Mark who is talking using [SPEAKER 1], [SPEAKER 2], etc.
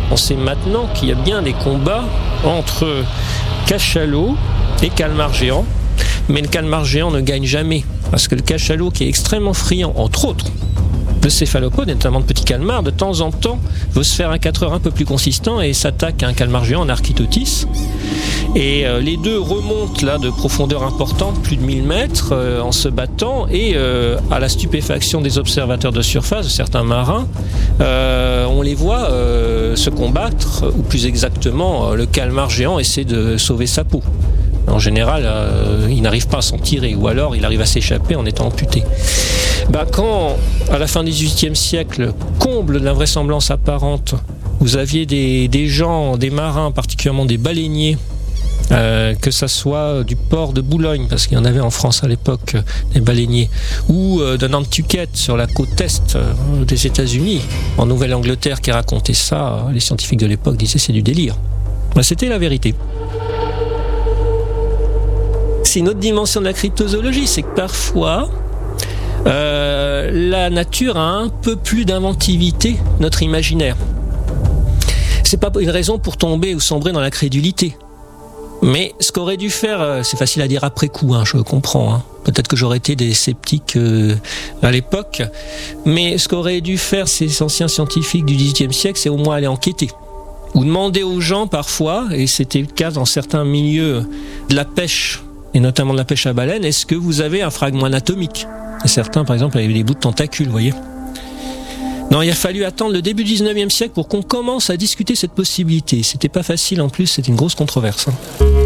[SPEAKER 1] On sait maintenant qu'il y a bien des combats entre cachalot et calmar géant, mais le calmar géant ne gagne jamais, parce que le cachalot, qui est extrêmement friand, entre autres, de céphalopodes, notamment de petits calmars, de temps en temps, veut se faire un 4 heures un peu plus consistant et s'attaque à un calmar géant en Archaeopteryx. Et les deux remontent là de profondeur importante, plus de 1000 mètres, en se battant, et à la stupéfaction des observateurs de surface, de certains marins, on les voit se combattre, ou plus exactement, le calmar géant essaie de sauver sa peau. En général, il n'arrive pas à s'en tirer, ou alors il arrive à s'échapper en étant amputé. Quand, à la fin du XVIIIe siècle, comble de l'invraisemblance apparente, vous aviez des gens, des marins, particulièrement des baleiniers, que ça soit du port de Boulogne, parce qu'il y en avait en France à l'époque, des baleiniers, ou de Nantucket sur la côte est des États-Unis, en Nouvelle-Angleterre, qui racontait ça, les scientifiques de l'époque disaient c'est du délire. C'était la vérité. C'est une autre dimension de la cryptozoologie, c'est que parfois la nature a un peu plus d'inventivité que notre imaginaire. C'est pas une raison pour tomber ou sombrer dans la crédulité. Mais ce qu'aurait dû faire, c'est facile à dire après coup, je comprends. Peut-être que j'aurais été des sceptiques à l'époque. Mais ce qu'auraient dû faire ces anciens scientifiques du XVIIIe siècle, c'est au moins aller enquêter. Ou demander aux gens parfois, et c'était le cas dans certains milieux de la pêche, et notamment de la pêche à baleine, est-ce que vous avez un fragment anatomique ? Et certains, par exemple, avaient des bouts de tentacules, vous voyez. Non, il a fallu attendre le début du 19e siècle pour qu'on commence à discuter cette possibilité. C'était pas facile en plus, c'était une grosse controverse.